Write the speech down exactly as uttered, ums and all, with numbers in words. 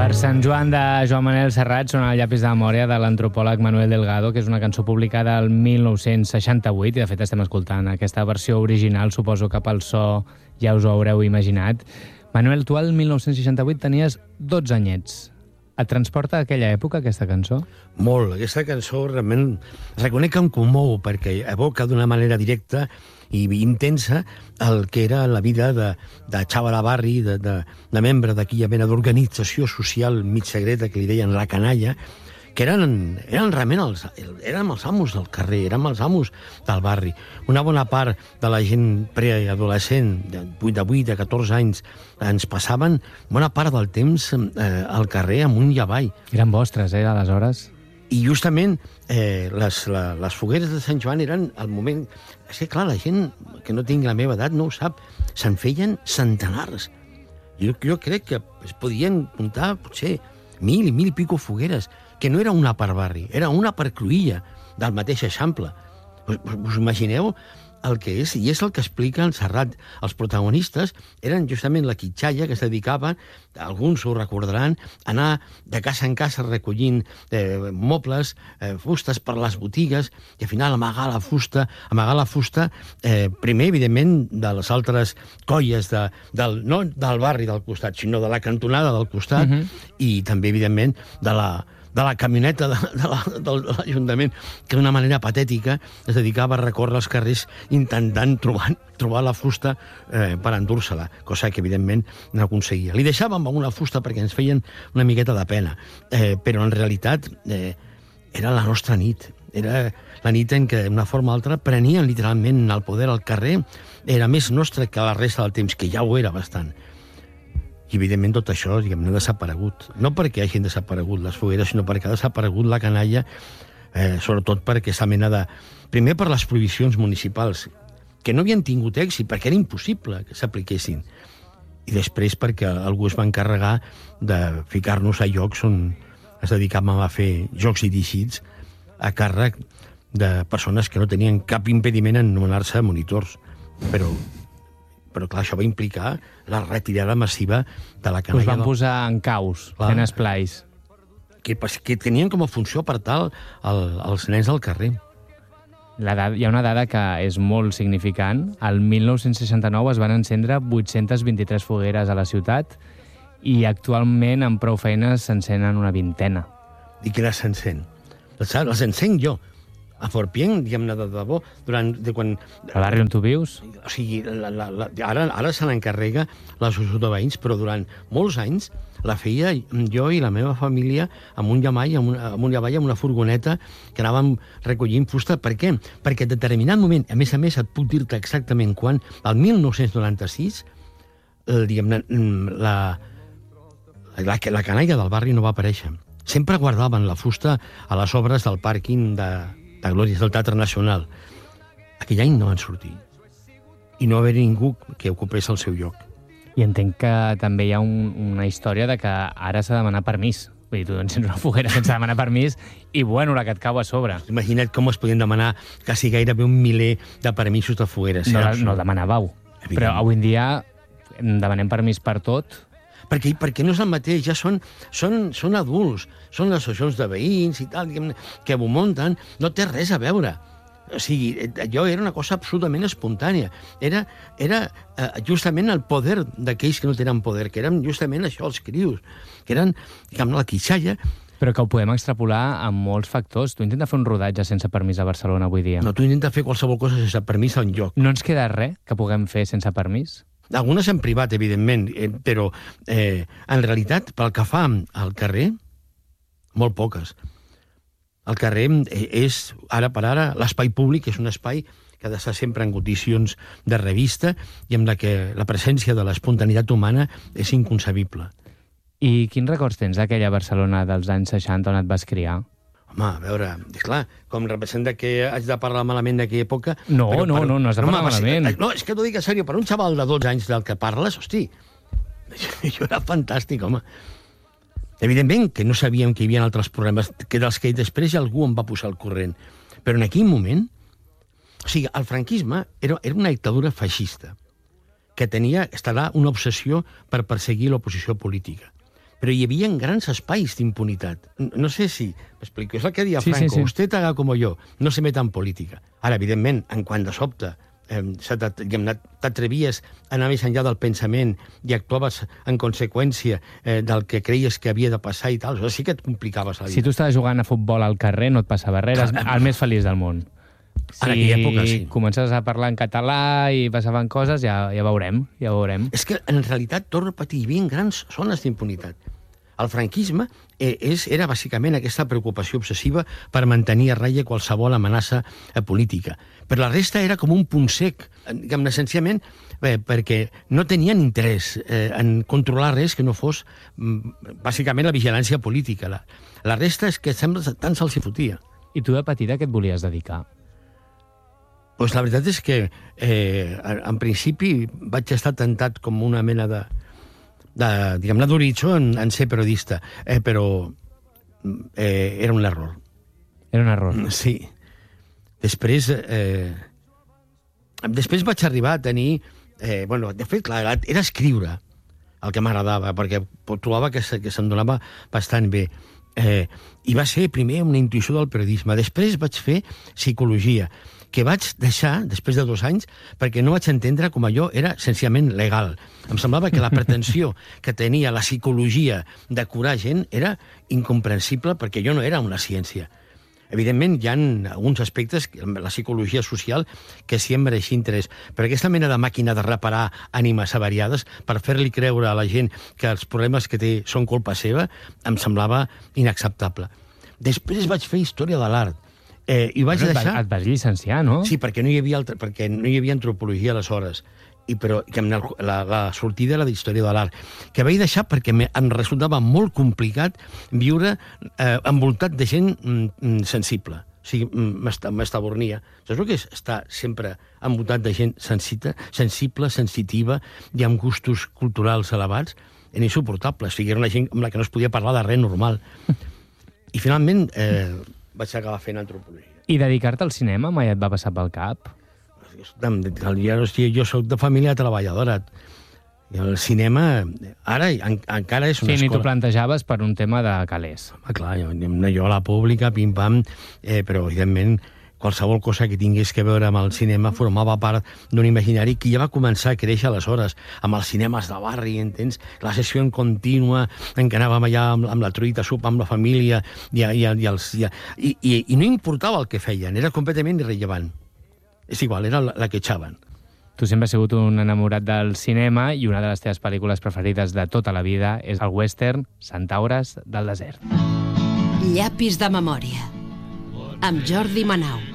Per Sant Joan de Joan Manel Serrat sona el llapis de memòria de l'antropòleg Manuel Delgado, que és una cançó publicada el mil nou-cents seixanta-vuit, i de fet estem escoltant aquesta versió original, suposo que pel so ja us ho haureu imaginat. Manuel, tu el mil nou-cents seixanta-vuit tenies dotze anyets. Et transporta a aquella època, aquesta cançó? Molt. Aquesta cançó realment reconec que em comou, perquè evoca d'una manera directa i intensa el que era la vida de, de xaval a barri, de, de, de membre d'aquella mena d'organització social mig secreta que li deien la canalla, que eren, eren realment els, érem els amos del carrer, érem els amos del barri. Una bona part de la gent preadolescent, de vuit, de vuit a catorze anys, ens passaven bona part del temps eh, al carrer amunt i avall. Eren vostres, eh, aleshores? I justament eh, les, la, les fogueres de Sant Joan eren el moment... És que, clar, la gent que no tingui la meva edat no ho sap. Se'n feien centenars. Jo, jo crec que es podien comptar, potser, mil i mil i pico fogueres, que no era una per barri, era una per cruïlla del mateix Eixample. Us, us imagineu el que és, i és el que explica el Serrat. Els protagonistes eren justament la quitxalla que es dedicava, alguns ho recordaran, a anar de casa en casa recollint eh, mobles, eh, fustes per les botigues, i al final amagar la fusta, amagar la fusta eh, primer, evidentment, de les altres colles, de, del, no del barri del costat, sinó de la cantonada del costat, uh-huh. I també, evidentment, de la de la camioneta de, de la, de l'Ajuntament, que d'una manera patètica es dedicava a recórrer els carrers intentant trobar, trobar la fusta eh, per endur-se-la, cosa que, evidentment, no aconseguia. Li deixàvem una fusta perquè ens feien una miqueta de pena, eh, però en realitat eh, era la nostra nit. Era la nit en què, d'una forma o altra, prenien literalment el poder al carrer. Era més nostre que la resta del temps, que ja ho era bastant. I, evidentment, tot això, diguem, no ha desaparegut. No perquè hagin desaparegut les fogueres, sinó perquè ha desaparegut la canalla, eh, sobretot perquè aquesta mena de... Primer, per les prohibicions municipals, que no havien tingut èxit, perquè era impossible que s'apliquessin. I després perquè algú es va encarregar de ficar-nos a llocs on es dedicàvem a fer jocs il·lícits a càrrec de persones que no tenien cap impediment en anomenar-se monitors. Però... però clar, això va implicar la retirada massiva de la canalla. Us van posar en caus, en esplais. Que, que tenien com a funció per tal el, els nens del carrer. La dada, hi ha una dada que és molt significant. El mil nou-cents seixanta-nou es van encendre vuit-centes vint-i-tres fogueres a la ciutat i actualment amb prou feines s'encenen una vintena. I que les s'encén? Les, les encenc jo. A Forpient, diguem-ne, de debò, durant... De quan... El barri on tu vius? O sigui, la, la, la, ara, ara se n'encarrega l'associació de veïns, però durant molts anys la feia jo i la meva família amunt i avall, amunt, amunt i avall, amb una furgoneta que anàvem recollint fusta. Per què? Perquè en determinat moment, a més a més, et puc dir-te exactament quan, el mil nou-cents noranta-sis, eh, diguem-ne, la, la, la canalla del barri no va aparèixer. Sempre guardaven la fusta a les obres del pàrquing de... de Glòries del Teatre Nacional. Aquell any no van sortir. I no va haver ningú que ocupés el seu lloc. I entenc que també hi ha un, una història de que ara s'ha de demanar permís. Vull dir, tu encens una foguera sense demanar permís i, bueno, la que et cau a sobre. Imagina't com es podien demanar quasi gairebé un miler de permisos de fogueres. No, no el demanàveu. Evident. Però avui en dia demanem permís per tot. Perquè, perquè no és el mateix, ja són, són, són adults, són les associacions de veïns i tal, que ho munten, no té res a veure. O sigui, allò era una cosa absolutament espontània. Era, era eh, justament el poder d'aquells que no tenen poder, que eren justament això, els crios, que eren, diguem, la quitxalla. Però que ho podem extrapolar amb molts factors. Tu intenta fer un rodatge sense permís a Barcelona avui dia. No, tu intenta fer qualsevol cosa sense permís enlloc. No ens queda res que puguem fer sense permís? Algunes en privat, evidentment, eh, però eh, en realitat, pel que fa al carrer, molt poques. El carrer és, ara per ara, l'espai públic és un espai que ha d'estar sempre en condicions de revista i amb la que la presència de l'espontaneïtat humana és inconcebible. I quins records tens d'aquella Barcelona dels anys seixanta on et vas criar? Home, a veure, esclar, com representa que haig de parlar malament d'aquella època... No, però, no, però, no, no has de parlar no, malament. No, és que t'ho dic en sèrio, per un xaval de dotze anys del que parles, hosti, això era fantàstic, home. Evidentment que no sabíem que hi havia altres problemes, que dels que després algú em va posar al corrent. Però en aquell moment... O sigui, el franquisme era, era una dictadura feixista que tenia, estarà una obsessió per perseguir l'oposició política. però hi havia grans espais d'impunitat. No sé si... M'explico, és el que deia Sí, Franco. sí, sí. Usted haga como yo, no se meta en política. Ara, evidentment, en quan de sobte eh, se t'at- diguem-ne, t'atrevies a anar més enllà del pensament i actuaves en conseqüència eh, del que creies que havia de passar i tal, aleshores sí que et complicaves la vida. Si tu estaves jugant a futbol al carrer, no et passava res, eres el més feliç del món. En aquella època, sí. Si comences a parlar en català i passaven coses, ja, ja veurem, ja veurem. És que, en realitat, torno a repetir, hi havia grans zones d'impunitat. El franquisme eh, és, era bàsicament aquesta preocupació obsessiva per mantenir a ratlla qualsevol amenaça eh, política. Però la resta era com un punt sec, eh, diguem-ne, essencialment, eh, perquè no tenien interès eh, en controlar res que no fos, mm, bàsicament, la vigilància política. La, la resta és que sembla tant se'ls hi fotia. I tu de petita què et volies dedicar? Pues la veritat és que, eh, en principi, vaig estar tentat com una mena de, de diguem-ne, d'horitzó en, en ser periodista, eh, però eh, era un error. Era un error. Sí. Després, eh, després vaig arribar a tenir... Eh, bueno, de fet, clar, era escriure el que m'agradava, perquè trobava que, se, que se'm donava bastant bé. Eh, I va ser primer una intuïció del periodisme. Després vaig fer psicologia, que vaig deixar, després de dos anys, perquè no vaig entendre com allò era senzillament legal. Em semblava que la pretensió que tenia la psicologia de curar gent era incomprensible, perquè jo no era una ciència. Evidentment, hi ha alguns aspectes, la psicologia social, que sí em mereixia interès. Però aquesta mena de màquina de reparar ànimes avariades per fer-li creure a la gent que els problemes que té són culpa seva, em semblava inacceptable. Després vaig fer història de l'art. Eh, i vaig Bueno, et, deixar... va, et vas llicenciar, no? Sí, perquè no hi havia, altre, perquè no hi havia antropologia aleshores. I, però que la, la sortida era d'història de l'art, que vaig deixar perquè me, em resultava molt complicat viure eh, envoltat de gent mm, sensible. O sigui, m'estabornia. Saps el que és estar sempre envoltat de gent sensita, sensible, sensitiva i amb gustos culturals elevats? Era insuportable. O sigui, era una gent amb la que no es podia parlar de res normal. I finalment eh, vaig acabar fent antropologia. I dedicar-te al cinema mai et va passar pel cap? Jo, jo soc de família treballadora. I el cinema, ara en, encara és una Sí, ni t'ho escola. plantejaves per un tema de calés. Ah, clar, jo, jo a la pública, pim-pam, eh, però, evidentment, qualsevol cosa que tingués que veure amb el cinema formava part d'un imaginari que ja va començar a créixer aleshores, amb els cinemes de barri, entens? La sessió en contínua, en què anàvem allà amb, amb la truita a sopar amb la família, i, i, i, els, i, i, i, i no importava el que feien, era completament irrellevant. És igual, era la, la que echaven. Tu sempre has sigut un enamorat del cinema i una de les teves pel·lícules preferides de tota la vida és el western Centaures del desert. Llapis de memòria, amb Jordi Manau.